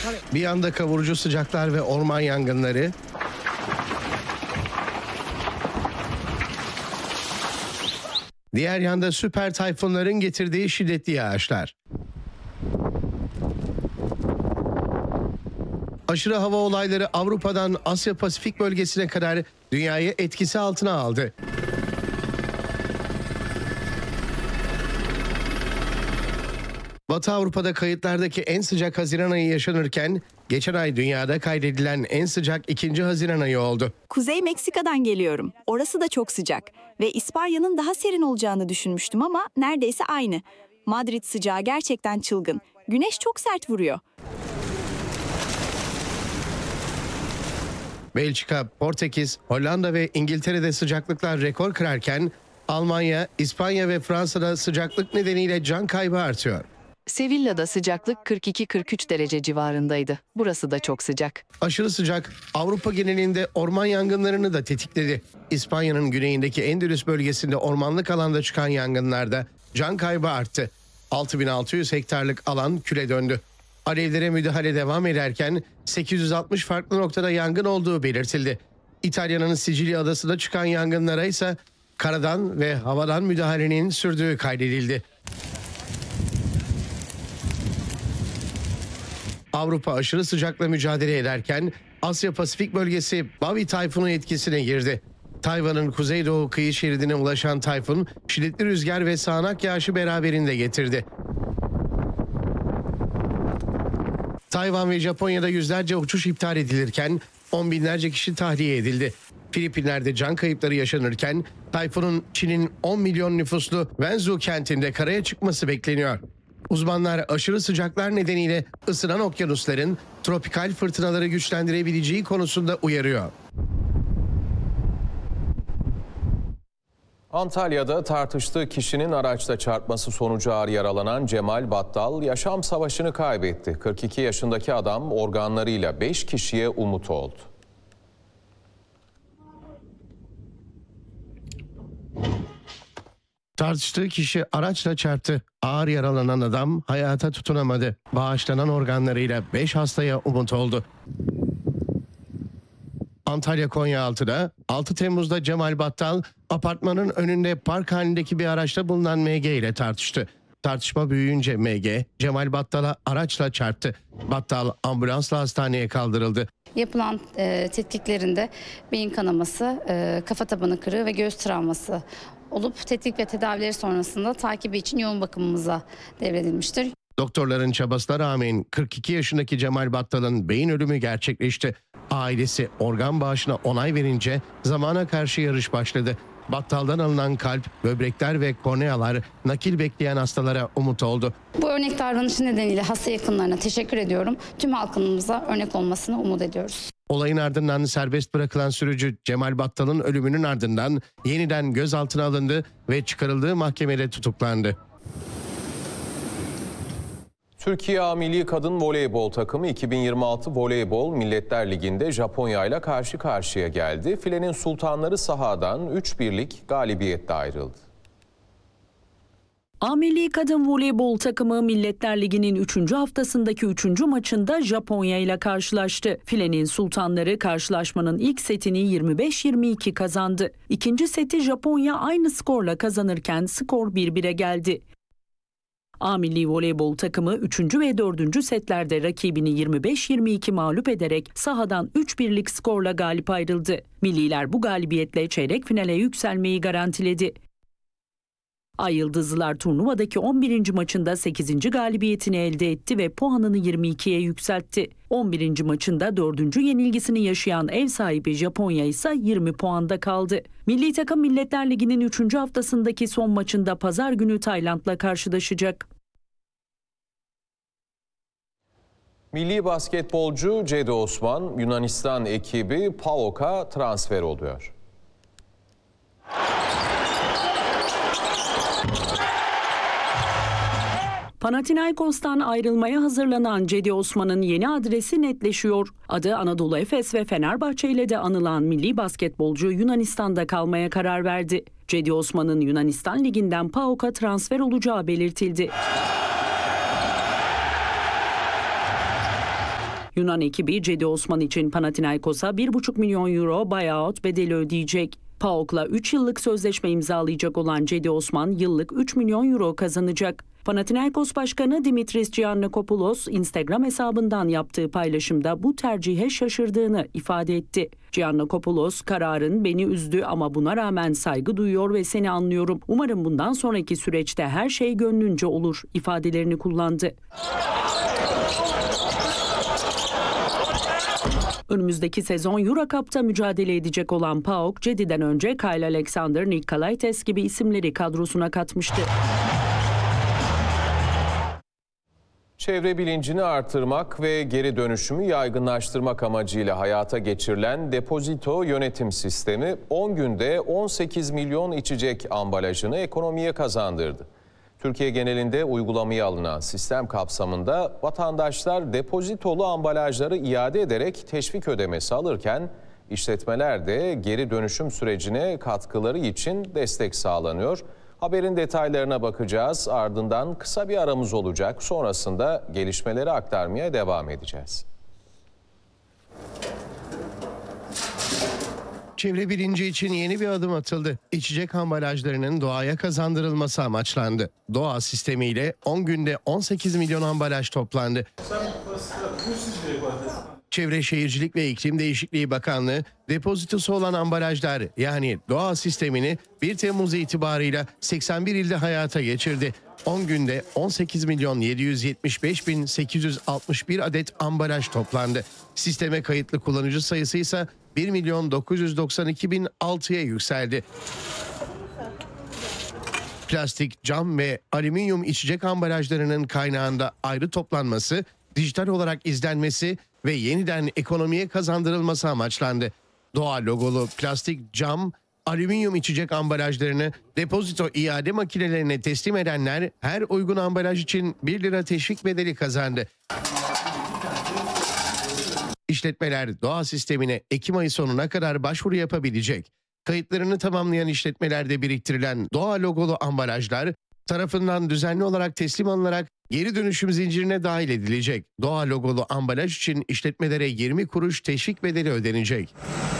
Bir yanda kavurucu sıcaklar ve orman yangınları, diğer yanda süper tayfunların getirdiği şiddetli yağışlar. Aşırı hava olayları Avrupa'dan Asya Pasifik bölgesine kadar dünyayı etkisi altına aldı. Batı Avrupa'da kayıtlardaki en sıcak Haziran ayı yaşanırken geçen ay dünyada kaydedilen en sıcak 2. Haziran ayı oldu. Kuzey Meksika'dan geliyorum. Orası da çok sıcak. Ve İspanya'nın daha serin olacağını düşünmüştüm ama neredeyse aynı. Madrid sıcağı gerçekten çılgın. Güneş çok sert vuruyor. Belçika, Portekiz, Hollanda ve İngiltere'de sıcaklıklar rekor kırarken Almanya, İspanya ve Fransa'da sıcaklık nedeniyle can kaybı artıyor. Sevilla'da sıcaklık 42-43 derece civarındaydı. Burası da çok sıcak. Aşırı sıcak Avrupa genelinde orman yangınlarını da tetikledi. İspanya'nın güneyindeki Endülüs bölgesinde ormanlık alanda çıkan yangınlarda can kaybı arttı. 6.600 hektarlık alan küle döndü. Alevlere müdahale devam ederken 860 farklı noktada yangın olduğu belirtildi. İtalya'nın Sicilya adasında çıkan yangınlara ise karadan ve havadan müdahalenin sürdüğü kaydedildi. Avrupa aşırı sıcakla mücadele ederken Asya Pasifik bölgesi Bavi tayfunu etkisine girdi. Tayvan'ın kuzeydoğu kıyı şeridine ulaşan tayfun şiddetli rüzgar ve sağanak yağışı beraberinde getirdi. Tayvan ve Japonya'da yüzlerce uçuş iptal edilirken on binlerce kişi tahliye edildi. Filipinler'de can kayıpları yaşanırken tayfunun Çin'in 10 milyon nüfuslu Wenzhou kentinde karaya çıkması bekleniyor. Uzmanlar aşırı sıcaklar nedeniyle ısınan okyanusların tropikal fırtınaları güçlendirebileceği konusunda uyarıyor. Antalya'da tartıştığı kişinin araçla çarpması sonucu ağır yaralanan Cemal Battal yaşam savaşını kaybetti. 42 yaşındaki adam organlarıyla 5 kişiye umut oldu. Tartıştığı kişi araçla çarptı. Ağır yaralanan adam hayata tutunamadı. Bağışlanan organlarıyla 5 hastaya umut oldu. Antalya Konyaaltı'da 6 Temmuz'da Cemal Battal apartmanın önünde park halindeki bir araçta bulunan MG ile tartıştı. Tartışma büyüyünce MG Cemal Battal'a araçla çarptı. Battal ambulansla hastaneye kaldırıldı. Yapılan tetkiklerinde beyin kanaması, kafa tabanı kırığı ve göğüs travması olup tetkik ve tedavileri sonrasında takibi için yoğun bakımımıza devredilmiştir. Doktorların çabasına rağmen 42 yaşındaki Cemal Battal'ın beyin ölümü gerçekleşti. Ailesi organ bağışına onay verince zamana karşı yarış başladı. Battal'dan alınan kalp, böbrekler ve kornealar nakil bekleyen hastalara umut oldu. Bu örnek davranışı nedeniyle hasta yakınlarına teşekkür ediyorum. Tüm halkımıza örnek olmasını umut ediyoruz. Olayın ardından serbest bırakılan sürücü Cemal Battal'ın ölümünün ardından yeniden gözaltına alındı ve çıkarıldığı mahkemede tutuklandı. Türkiye A Milli Kadın Voleybol takımı 2026 Voleybol Milletler Ligi'nde Japonya ile karşı karşıya geldi. Filenin sultanları sahadan 3-1'lik galibiyetle ayrıldı. A Milli Kadın Voleybol takımı Milletler Ligi'nin 3. haftasındaki 3. maçında Japonya ile karşılaştı. Filenin sultanları karşılaşmanın ilk setini 25-22 kazandı. İkinci seti Japonya aynı skorla kazanırken skor 1-1'e geldi. A Milli Voleybol takımı 3. ve 4. setlerde rakibini 25-22 mağlup ederek sahadan 3-1'lik skorla galip ayrıldı. Milliler bu galibiyetle çeyrek finale yükselmeyi garantiledi. Ay Yıldızlılar turnuvadaki 11. maçında 8. galibiyetini elde etti ve puanını 22'ye yükseltti. 11. maçında 4. yenilgisini yaşayan ev sahibi Japonya ise 20 puanda kaldı. Milli takım Milletler Ligi'nin 3. haftasındaki son maçında pazar günü Tayland'la karşılaşacak. Milli basketbolcu Cedi Osman, Yunanistan ekibi PAOK'a transfer oluyor. Panathinaikos'tan ayrılmaya hazırlanan Cedi Osman'ın yeni adresi netleşiyor. Adı Anadolu Efes ve Fenerbahçe ile de anılan milli basketbolcu Yunanistan'da kalmaya karar verdi. Cedi Osman'ın Yunanistan Ligi'nden PAOK'a transfer olacağı belirtildi. Yunan ekibi Cedi Osman için Panathinaikos'a 1,5 milyon euro buyout bedeli ödeyecek. PAOK'la 3 yıllık sözleşme imzalayacak olan Cedi Osman yıllık 3 milyon euro kazanacak. Panathinaikos Başkanı Dimitris Giannakopoulos Instagram hesabından yaptığı paylaşımda bu tercihe şaşırdığını ifade etti. Giannakopoulos, "Kararın beni üzdü ama buna rağmen saygı duyuyor ve seni anlıyorum. Umarım bundan sonraki süreçte her şey gönlünce olur" ifadelerini kullandı. Önümüzdeki sezon Euro Cup'ta mücadele edecek olan PAOK, Cedi'den önce Kyle Alexander, Nick Kalaites gibi isimleri kadrosuna katmıştı. Çevre bilincini artırmak ve geri dönüşümü yaygınlaştırmak amacıyla hayata geçirilen Depozito yönetim sistemi 10 günde 18 milyon içecek ambalajını ekonomiye kazandırdı. Türkiye genelinde uygulamaya alınan sistem kapsamında vatandaşlar depozitolu ambalajları iade ederek teşvik ödemesi alırken işletmeler de geri dönüşüm sürecine katkıları için destek sağlanıyor. Haberin detaylarına bakacağız. Ardından kısa bir aramız olacak. Sonrasında gelişmeleri aktarmaya devam edeceğiz. Çevre bilinci için yeni bir adım atıldı. İçecek ambalajlarının doğaya kazandırılması amaçlandı. Doğa sistemiyle 10 günde 18 milyon ambalaj toplandı. Çevre Şehircilik ve İklim Değişikliği Bakanlığı depozitosu olan ambalajlar yani doğa sistemini 1 Temmuz itibarıyla 81 ilde hayata geçirdi. 10 günde 18 milyon 775 bin 861 adet ambalaj toplandı. Sisteme kayıtlı kullanıcı sayısı ise 1 milyon 992 bin 6'ya yükseldi. Plastik, cam ve alüminyum içecek ambalajlarının kaynağında ayrı toplanması, dijital olarak izlenmesi ve yeniden ekonomiye kazandırılması amaçlandı. Doğa logolu plastik, cam, alüminyum içecek ambalajlarını depozito iade makinelerine teslim edenler her uygun ambalaj için 1 lira teşvik bedeli kazandı. İşletmeler doğa sistemine Ekim ayı sonuna kadar başvuru yapabilecek. Kayıtlarını tamamlayan işletmelerde biriktirilen doğa logolu ambalajlar tarafından düzenli olarak teslim alınarak geri dönüşüm zincirine dahil edilecek. Doğa logolu ambalaj için işletmelere 20 kuruş teşvik bedeli ödenecek.